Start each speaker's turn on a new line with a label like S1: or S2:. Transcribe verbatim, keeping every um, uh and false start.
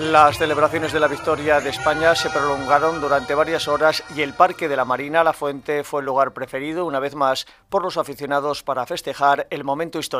S1: Las celebraciones de la victoria de España se prolongaron durante varias horas y el Parque de la Marina, La Fuente, fue el lugar preferido una vez más por los aficionados para festejar el momento histórico.